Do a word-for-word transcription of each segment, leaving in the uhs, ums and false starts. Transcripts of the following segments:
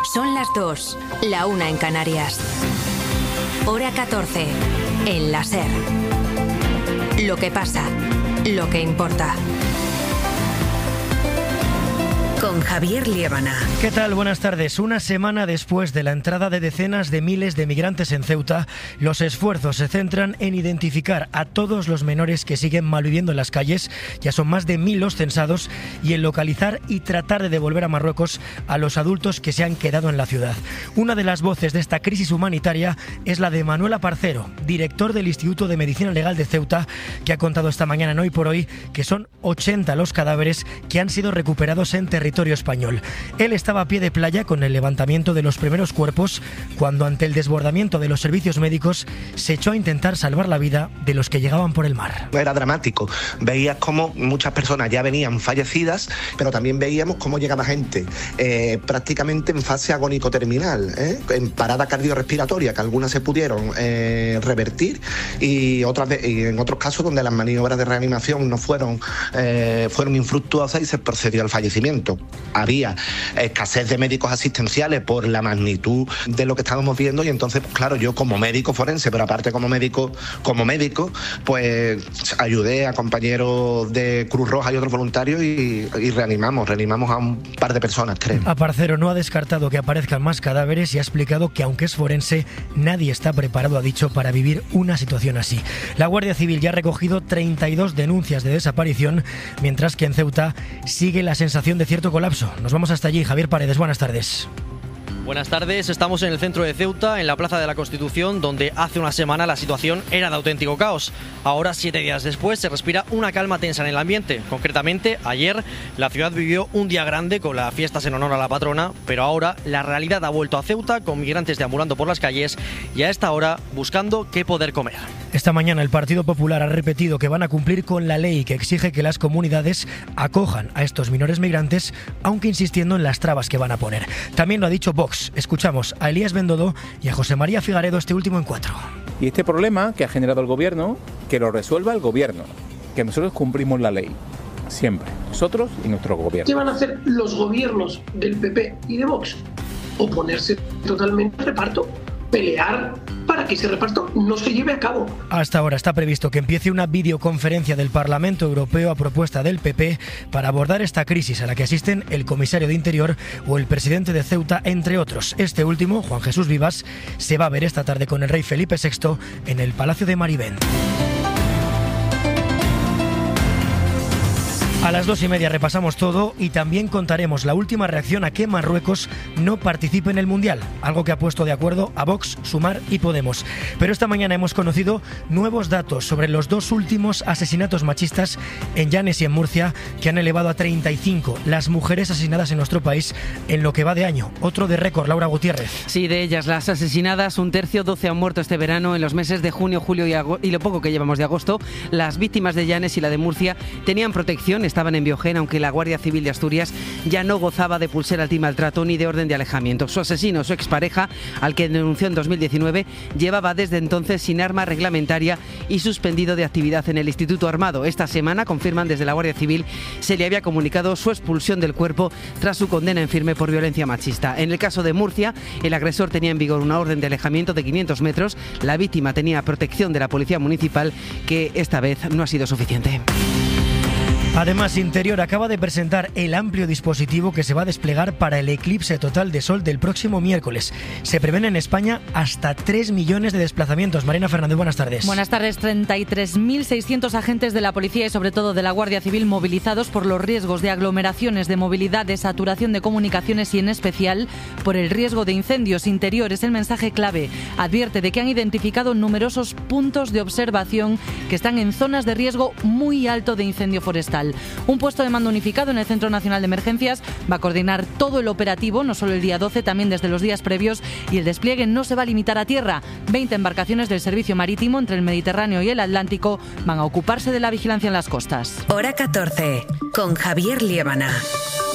Son las dos, la una en Canarias. Hora catorce, en la SER. Lo que pasa, lo que importa. Con Javier Liébana. ¿Qué tal? Buenas tardes. Una semana después de la entrada de decenas de miles de migrantes en Ceuta, los esfuerzos se centran en identificar a todos los menores que siguen malviviendo en las calles, ya son más de mil los censados, y en localizar y tratar de devolver a Marruecos a los adultos que se han quedado en la ciudad. Una de las voces de esta crisis humanitaria es la de Manuel Aparcero, director del Instituto de Medicina Legal de Ceuta, que ha contado esta mañana en Hoy por Hoy que son ochenta los cadáveres que han sido recuperados en territorio español. Él estaba a pie de playa con el levantamiento de los primeros cuerpos cuando, ante el desbordamiento de los servicios médicos, se echó a intentar salvar la vida de los que llegaban por el mar. Era dramático. Veías cómo muchas personas ya venían fallecidas, pero también veíamos cómo llegaba gente eh, prácticamente en fase agónico-terminal, ¿eh? en parada cardiorrespiratoria, que algunas se pudieron eh, revertir y, otras de, y en otros casos donde las maniobras de reanimación no fueron, eh, fueron infructuosas y se procedió al fallecimiento. Había escasez de médicos asistenciales por la magnitud de lo que estábamos viendo y entonces, pues, claro, yo como médico forense, pero aparte como médico, como médico, pues ayudé a compañeros de Cruz Roja y otros voluntarios y, y reanimamos, reanimamos a un par de personas, creo. Aparcero no ha descartado que aparezcan más cadáveres y ha explicado que, aunque es forense, nadie está preparado, ha dicho, para vivir una situación así. La Guardia Civil ya ha recogido treinta y dos denuncias de desaparición, mientras que en Ceuta sigue la sensación de cierto colapso. Nos vamos hasta allí. Javier Paredes, buenas tardes. Buenas tardes, estamos en el centro de Ceuta, en la Plaza de la Constitución, donde hace una semana la situación era de auténtico caos. Ahora, siete días después, se respira una calma tensa en el ambiente. Concretamente, ayer la ciudad vivió un día grande con las fiestas en honor a la patrona, pero ahora la realidad ha vuelto a Ceuta, con migrantes deambulando por las calles y a esta hora buscando qué poder comer. Esta mañana el Partido Popular ha repetido que van a cumplir con la ley que exige que las comunidades acojan a estos menores migrantes, aunque insistiendo en las trabas que van a poner. También lo ha dicho Vox. Escuchamos a Elías Bendodo y a José María Figaredo, este último en cuatro. Y este problema que ha generado el gobierno, que lo resuelva el gobierno, que nosotros cumplimos la ley, siempre, nosotros y nuestro gobierno. ¿Qué van a hacer los gobiernos del P P y de Vox? Oponerse totalmente al reparto, pelear para que ese reparto no se lleve a cabo. Hasta ahora está previsto que empiece una videoconferencia del Parlamento Europeo a propuesta del P P para abordar esta crisis a la que asisten el comisario de Interior o el presidente de Ceuta, entre otros. Este último, Juan Jesús Vivas, se va a ver esta tarde con el rey Felipe sexto en el Palacio de Marivén. A las dos y media repasamos todo y también contaremos la última reacción a que Marruecos no participe en el Mundial, algo que ha puesto de acuerdo a Vox, Sumar y Podemos. Pero esta mañana hemos conocido nuevos datos sobre los dos últimos asesinatos machistas en Llanes y en Murcia, que han elevado a treinta y cinco las mujeres asesinadas en nuestro país en lo que va de año. Otro de récord, Laura Gutiérrez. Sí, de ellas las asesinadas, un tercio, doce han muerto este verano. En los meses de junio, julio y, agosto, y lo poco que llevamos de agosto, las víctimas de Llanes y la de Murcia tenían protección, estaban en Biogén, aunque la Guardia Civil de Asturias ya no gozaba de pulsera antimaltrato ni de orden de alejamiento. Su asesino, su expareja, al que denunció en dos mil diecinueve, llevaba desde entonces sin arma reglamentaria y suspendido de actividad en el Instituto Armado. Esta semana, confirman desde la Guardia Civil, se le había comunicado su expulsión del cuerpo tras su condena en firme por violencia machista. En el caso de Murcia, el agresor tenía en vigor una orden de alejamiento de quinientos metros. La víctima tenía protección de la Policía Municipal, que esta vez no ha sido suficiente. Además, Interior acaba de presentar el amplio dispositivo que se va a desplegar para el eclipse total de sol del próximo miércoles. Se prevén en España hasta tres millones de desplazamientos. Marina Fernández, buenas tardes. Buenas tardes. treinta y tres mil seiscientos agentes de la Policía y sobre todo de la Guardia Civil movilizados por los riesgos de aglomeraciones, de movilidad, de saturación de comunicaciones y en especial por el riesgo de incendios. Interior es el mensaje clave. Advierte de que han identificado numerosos puntos de observación que están en zonas de riesgo muy alto de incendio forestal. Un puesto de mando unificado en el Centro Nacional de Emergencias va a coordinar todo el operativo, no solo el día doce, también desde los días previos, y el despliegue no se va a limitar a tierra. veinte embarcaciones del servicio marítimo entre el Mediterráneo y el Atlántico van a ocuparse de la vigilancia en las costas. Hora catorce, con Javier Liébana.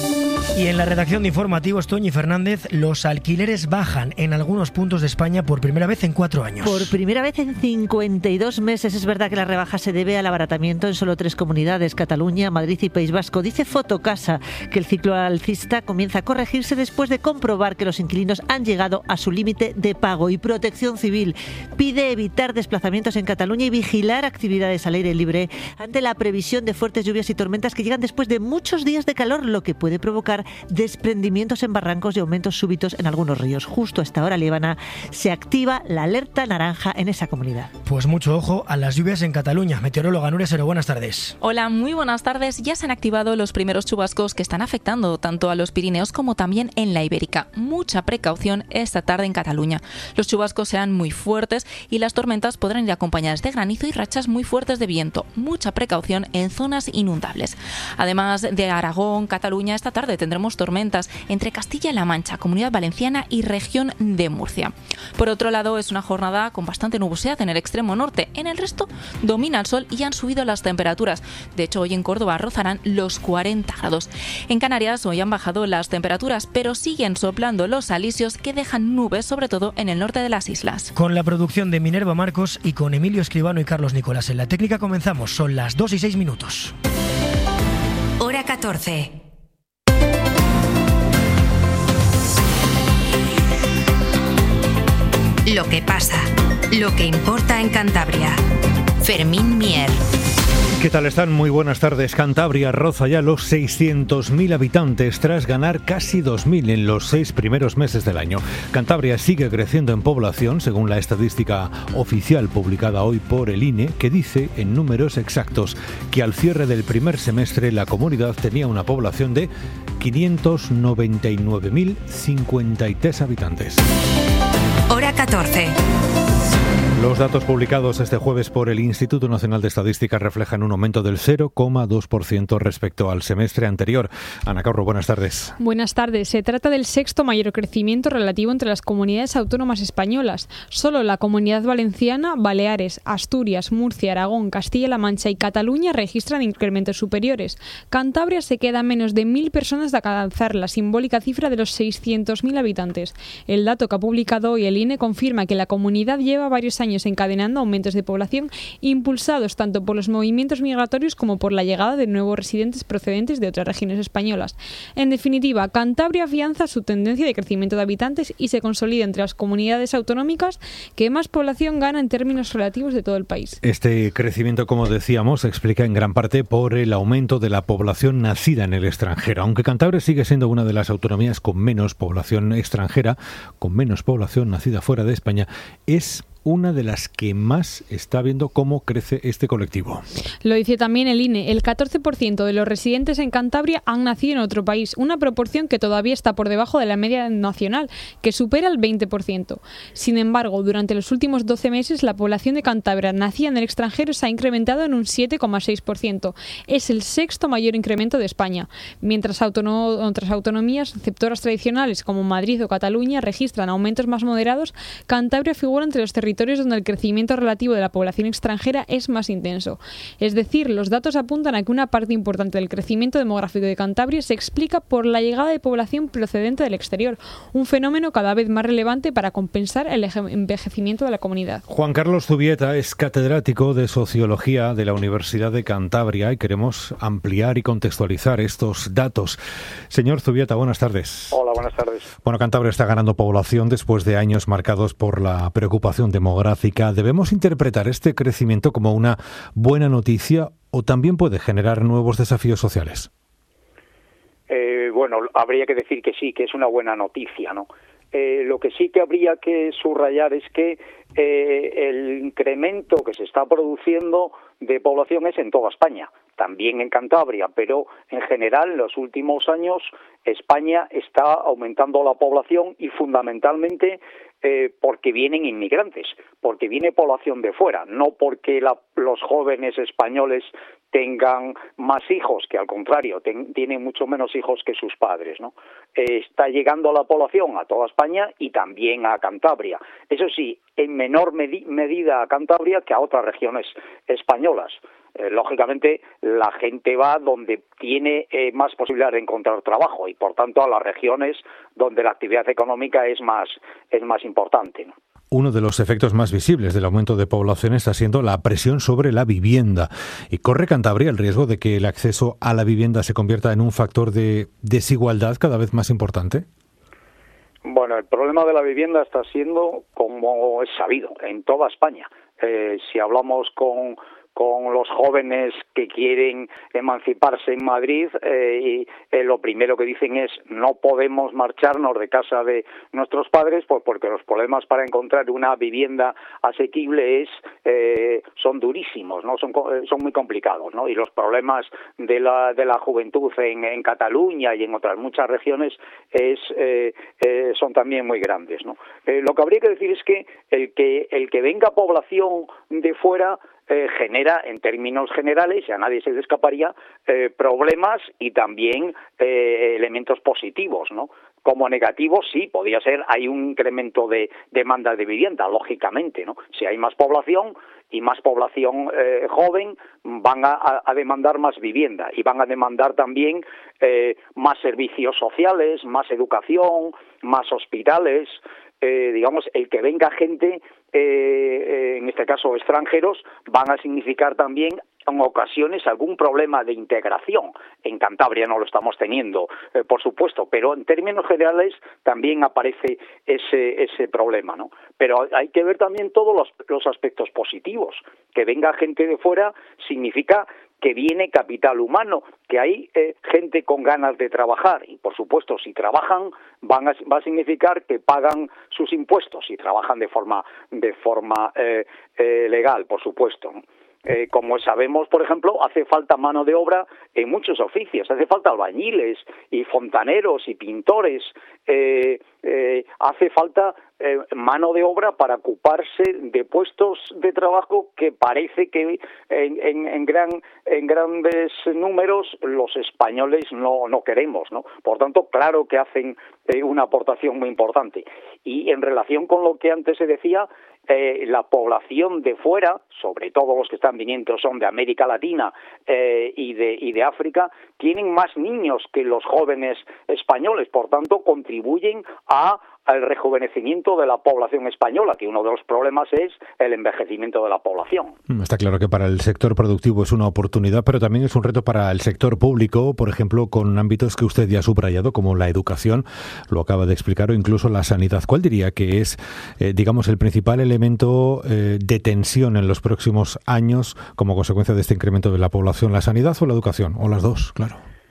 Y en la redacción de informativos, Toñi Fernández, los alquileres bajan en algunos puntos de España por primera vez en cuatro años. Por primera vez en cincuenta y dos meses. Es verdad que la rebaja se debe al abaratamiento en solo tres comunidades, Cataluña, Madrid y País Vasco. Dice Fotocasa que el ciclo alcista comienza a corregirse después de comprobar que los inquilinos han llegado a su límite de pago. Y Protección Civil pide evitar desplazamientos en Cataluña y vigilar actividades al aire libre ante la previsión de fuertes lluvias y tormentas que llegan después de muchos días de calor, lo que puede provocar desprendimientos en barrancos y aumentos súbitos en algunos ríos. Justo a esta hora, Líbana, se activa la alerta naranja en esa comunidad. Pues mucho ojo a las lluvias en Cataluña. Meteoróloga Nuria Sero, buenas tardes. Hola, muy buenas tardes. Ya se han activado los primeros chubascos que están afectando tanto a los Pirineos como también en la Ibérica. Mucha precaución esta tarde en Cataluña. Los chubascos serán muy fuertes y las tormentas podrán ir acompañadas de granizo y rachas muy fuertes de viento. Mucha precaución en zonas inundables. Además de Aragón, Cataluña, esta tarde tendremos tormentas entre Castilla-La Mancha, Comunidad Valenciana y región de Murcia. Por otro lado, es una jornada con bastante nubosidad en el extremo norte. En el resto domina el sol y han subido las temperaturas. De hecho, hoy en Córdoba rozarán los cuarenta grados. En Canarias hoy han bajado las temperaturas, pero siguen soplando los alisios que dejan nubes, sobre todo en el norte de las islas. Con la producción de Minerva Marcos y con Emilio Escribano y Carlos Nicolás en la técnica comenzamos. Son las dos y seis minutos. Hora catorce. Lo que pasa, lo que importa en Cantabria. Fermín Mier. ¿Qué tal están? Muy buenas tardes. Cantabria roza ya los seiscientos mil habitantes tras ganar casi dos mil en los seis primeros meses del año. Cantabria sigue creciendo en población, según la estadística oficial publicada hoy por el I N E, que dice en números exactos que al cierre del primer semestre la comunidad tenía una población de quinientos noventa y nueve mil cincuenta y tres habitantes. Hora catorce. Los datos publicados este jueves por el Instituto Nacional de Estadística reflejan un aumento del cero coma dos por ciento respecto al semestre anterior. Ana Carro, buenas tardes. Buenas tardes. Se trata del sexto mayor crecimiento relativo entre las comunidades autónomas españolas. Solo la Comunidad Valenciana, Baleares, Asturias, Murcia, Aragón, Castilla-La Mancha y Cataluña registran incrementos superiores. Cantabria se queda a menos de mil personas de alcanzar la simbólica cifra de los seiscientos mil habitantes. El dato que ha publicado hoy el I N E confirma que la comunidad lleva varios años encadenando aumentos de población impulsados tanto por los movimientos migratorios como por la llegada de nuevos residentes procedentes de otras regiones españolas. En definitiva, Cantabria afianza su tendencia de crecimiento de habitantes y se consolida entre las comunidades autonómicas que más población gana en términos relativos de todo el país. Este crecimiento, como decíamos, se explica en gran parte por el aumento de la población nacida en el extranjero. Aunque Cantabria sigue siendo una de las autonomías con menos población extranjera, con menos población nacida fuera de España, es una de las que más está viendo cómo crece este colectivo. Lo dice también el I N E. El catorce por ciento de los residentes en Cantabria han nacido en otro país, una proporción que todavía está por debajo de la media nacional, que supera el veinte por ciento. Sin embargo, durante los últimos doce meses, la población de Cantabria nacida en el extranjero se ha incrementado en un siete coma seis por ciento. Es el sexto mayor incremento de España. Mientras autono- otras autonomías receptoras tradicionales como Madrid o Cataluña registran aumentos más moderados, Cantabria figura entre los territorios donde el crecimiento relativo de la población extranjera es más intenso. Es decir, los datos apuntan a que una parte importante del crecimiento demográfico de Cantabria se explica por la llegada de población procedente del exterior, un fenómeno cada vez más relevante para compensar el envejecimiento de la comunidad. Juan Carlos Zubieta es catedrático de Sociología de la Universidad de Cantabria y queremos ampliar y contextualizar estos datos. Señor Zubieta, buenas tardes. Hola, buenas tardes. Bueno, Cantabria está ganando población después de años marcados por la preocupación demográfica. ¿Debemos interpretar este crecimiento como una buena noticia o también puede generar nuevos desafíos sociales? Eh, bueno, habría que decir que sí, que es una buena noticia, ¿no? Eh, lo que sí que habría que subrayar es que eh, el incremento que se está produciendo de población es en toda España, también en Cantabria, pero en general en los últimos años España está aumentando la población y fundamentalmente eh, porque vienen inmigrantes, porque viene población de fuera, no porque la, los jóvenes españoles tengan más hijos, que al contrario, ten, tienen mucho menos hijos que sus padres, ¿no? Eh, está llegando la población a toda España y también a Cantabria. Eso sí, en menor medi- medida a Cantabria que a otras regiones españolas. Eh, lógicamente, la gente va donde tiene eh, más posibilidad de encontrar trabajo y, por tanto, a las regiones donde la actividad económica es más, es más importante, ¿no? Uno de los efectos más visibles del aumento de población está siendo la presión sobre la vivienda. ¿Y corre Cantabria el riesgo de que el acceso a la vivienda se convierta en un factor de desigualdad cada vez más importante? Bueno, el problema de la vivienda está siendo, como es sabido, en toda España. Eh, si hablamos con... con los jóvenes que quieren emanciparse en Madrid, eh, y eh, lo primero que dicen es no podemos marcharnos de casa de nuestros padres, pues porque los problemas para encontrar una vivienda asequible es eh, son durísimos, no son son muy complicados, ¿no? Y los problemas de la de la juventud en, en Cataluña y en otras muchas regiones es eh, eh, son también muy grandes, ¿no? Eh, lo que habría que decir es que el que el que venga población de fuera Eh, genera, en términos generales, y a nadie se le escaparía, eh, problemas y también eh, elementos positivos, ¿no? Como negativos, sí, podría ser, hay un incremento de demanda de vivienda, lógicamente, ¿no? Si hay más población y más población eh, joven, van a, a demandar más vivienda y van a demandar también eh, más servicios sociales, más educación, más hospitales. Eh, digamos, el que venga gente, eh, eh, en este caso extranjeros, van a significar también en ocasiones algún problema de integración. En Cantabria no lo estamos teniendo, eh, por supuesto, pero en términos generales también aparece ese ese problema, ¿no? Pero hay que ver también todos los, los aspectos positivos. Que venga gente de fuera significa que viene capital humano, que hay eh, gente con ganas de trabajar y, por supuesto, si trabajan van a, va a significar que pagan sus impuestos y trabajan de forma de forma eh, eh, legal, por supuesto, ¿no? Eh, como sabemos, por ejemplo, hace falta mano de obra en muchos oficios, hace falta albañiles y fontaneros y pintores, eh, eh, hace falta eh, mano de obra para ocuparse de puestos de trabajo que parece que en, en, en, gran, en grandes números los españoles no, no queremos, ¿no? Por tanto, claro que hacen eh, una aportación muy importante. Y en relación con lo que antes se decía, Eh, la población de fuera, sobre todo los que están viniendo son de América Latina eh, y de y de África, tienen más niños que los jóvenes españoles, por tanto contribuyen a al rejuvenecimiento de la población española, que uno de los problemas es el envejecimiento de la población. Está claro que para el sector productivo es una oportunidad, pero también es un reto para el sector público, por ejemplo, con ámbitos que usted ya ha subrayado, como la educación, lo acaba de explicar, o incluso la sanidad. ¿Cuál diría que es, eh, digamos, el principal elemento eh, de tensión en los próximos años como consecuencia de este incremento de la población? ¿La sanidad o la educación? ¿O las dos? Claro.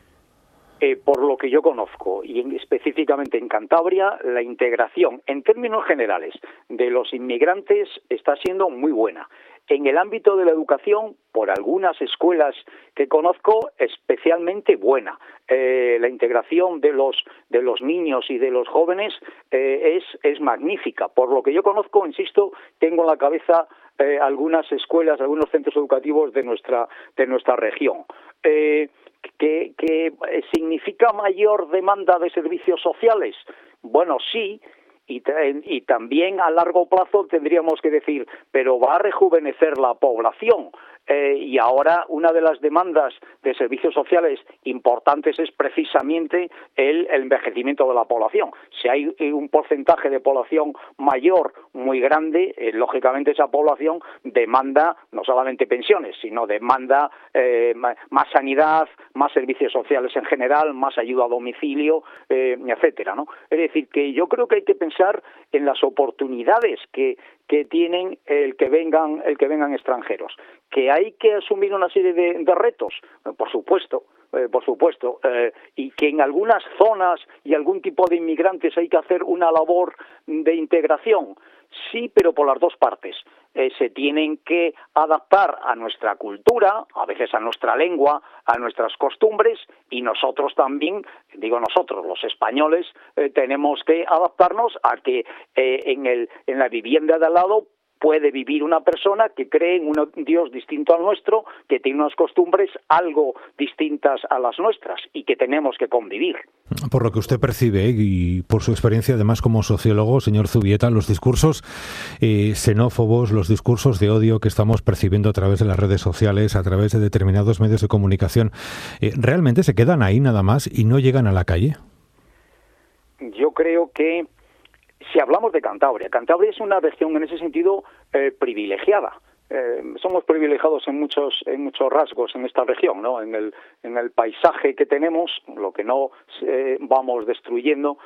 Eh, por lo que yo conozco, y en, específicamente en Cantabria, la integración, en términos generales, de los inmigrantes está siendo muy buena. En el ámbito de la educación, por algunas escuelas que conozco, especialmente buena. Eh, la integración de los de los niños y de los jóvenes eh, es es magnífica. Por lo que yo conozco, insisto, tengo en la cabeza eh, algunas escuelas, algunos centros educativos de nuestra de nuestra región. Eh, que, que significa mayor demanda de servicios sociales. Bueno, sí. Y, y también a largo plazo tendríamos que decir, pero va a rejuvenecer la población. Eh, y ahora una de las demandas de servicios sociales importantes es precisamente el, el envejecimiento de la población. Si hay un porcentaje de población mayor muy grande, eh, lógicamente esa población demanda no solamente pensiones, sino demanda eh, más sanidad, más servicios sociales en general, más ayuda a domicilio, eh, etcétera, ¿no? Es decir, que yo creo que hay que pensar en las oportunidades que que tienen el que vengan el que vengan extranjeros, que hay que asumir una serie de, de retos, por supuesto, eh, por supuesto, eh, y que en algunas zonas y algún tipo de inmigrantes hay que hacer una labor de integración, sí, pero por las dos partes. Eh, se tienen que adaptar a nuestra cultura, a veces a nuestra lengua, a nuestras costumbres, y nosotros también, digo nosotros, los españoles, eh, tenemos que adaptarnos a que eh, en el en la vivienda de al lado puede vivir una persona que cree en un Dios distinto al nuestro, que tiene unas costumbres algo distintas a las nuestras y que tenemos que convivir. Por lo que usted percibe y por su experiencia además como sociólogo, señor Zubieta, los discursos eh, xenófobos, los discursos de odio que estamos percibiendo a través de las redes sociales, a través de determinados medios de comunicación, eh, ¿realmente se quedan ahí nada más y no llegan a la calle? Yo creo que si hablamos de Cantabria, Cantabria es una región en ese sentido eh, privilegiada. Eh, somos privilegiados en muchos en muchos rasgos en esta región, ¿no? En el en el paisaje que tenemos, lo que no eh, vamos destruyendo,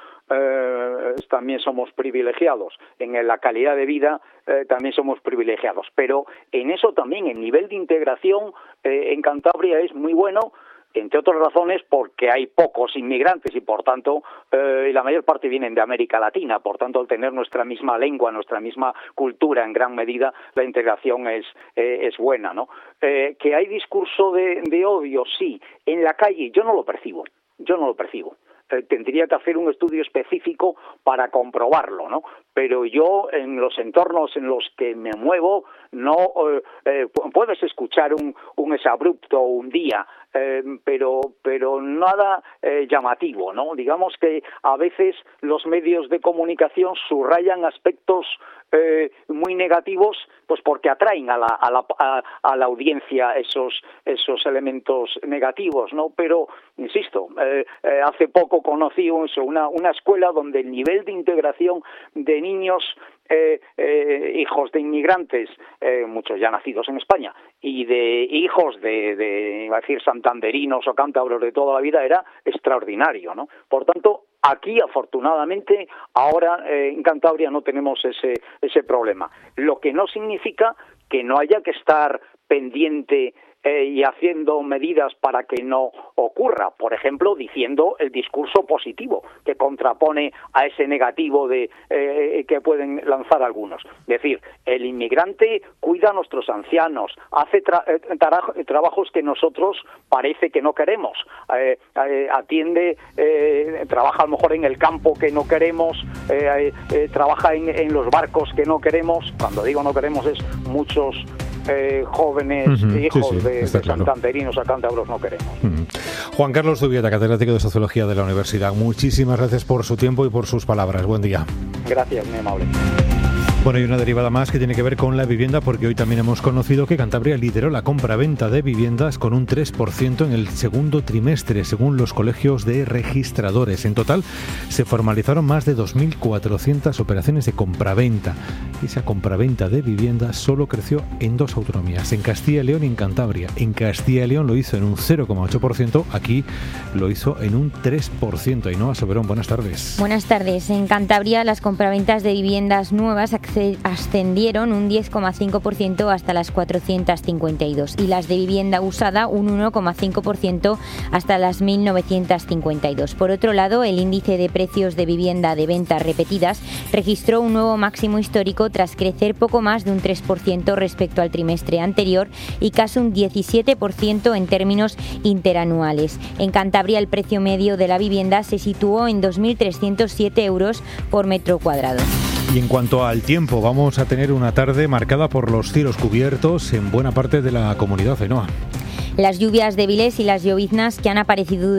eh, también somos privilegiados. En la calidad de vida eh, también somos privilegiados. Pero en eso también el nivel de integración eh, en Cantabria es muy bueno. Entre otras razones porque hay pocos inmigrantes y por tanto eh, la mayor parte vienen de América Latina, por tanto al tener nuestra misma lengua, nuestra misma cultura en gran medida la integración es eh, es buena, ¿no? Eh, que hay discurso de, de odio, sí, en la calle yo no lo percibo, yo no lo percibo. Eh, tendría que hacer un estudio específico para comprobarlo, ¿no? Pero yo en los entornos en los que me muevo no eh, eh, puedes escuchar un un exabrupto un día, eh, pero pero nada eh, llamativo, ¿no? Digamos que a veces los medios de comunicación subrayan aspectos eh, muy negativos, pues porque atraen a la a la a, a la audiencia esos esos elementos negativos, ¿no? Pero insisto, eh, eh, hace poco conocí una una escuela donde el nivel de integración de niños Eh, eh, hijos de inmigrantes, eh, muchos ya nacidos en España, y de hijos de, de iba a decir, santanderinos o cántabros de toda la vida, era extraordinario, ¿no? Por tanto, aquí, afortunadamente, ahora eh, en Cantabria no tenemos ese, ese problema. Lo que no significa que no haya que estar pendiente Eh, y haciendo medidas para que no ocurra, por ejemplo, diciendo el discurso positivo que contrapone a ese negativo de eh, que pueden lanzar algunos. Es decir, el inmigrante cuida a nuestros ancianos, hace tra- tra- trabajos que nosotros parece que no queremos, eh, eh, atiende, eh, trabaja a lo mejor en el campo que no queremos, eh, eh, trabaja en, en los barcos que no queremos. Cuando digo no queremos es muchos Eh, jóvenes, uh-huh, hijos sí, sí, de, de claro. santanderinos a cántabros no queremos. Uh-huh. Juan Carlos Zubieta, catedrático de Sociología de la Universidad, muchísimas gracias por su tiempo y por sus palabras. Buen día. Gracias, muy amable. Bueno, hay una derivada más que tiene que ver con la vivienda, porque hoy también hemos conocido que Cantabria lideró la compra-venta de viviendas con un tres por ciento en el segundo trimestre, según los colegios de registradores. En total, se formalizaron más de dos mil cuatrocientas operaciones de compraventa. Y esa compraventa de viviendas solo creció en dos autonomías, en Castilla y León y en Cantabria. En Castilla y León lo hizo en un cero coma ocho por ciento, aquí lo hizo en un tres por ciento. Ainhoa Soberón, buenas tardes. Buenas tardes. En Cantabria, las compraventas de viviendas nuevas ascendieron un diez coma cinco por ciento hasta las cuatrocientas cincuenta y dos y las de vivienda usada un uno coma cinco por ciento hasta las mil novecientas cincuenta y dos. Por otro lado, el índice de precios de vivienda de ventas repetidas registró un nuevo máximo histórico tras crecer poco más de un tres por ciento respecto al trimestre anterior y casi un diecisiete por ciento en términos interanuales. En Cantabria, el precio medio de la vivienda se situó en dos mil trescientos siete euros por metro cuadrado. Y en cuanto al tiempo, vamos a tener una tarde marcada por los cielos cubiertos en buena parte de la comunidad, Ainhoa. Las lluvias débiles y las lloviznas que han aparecido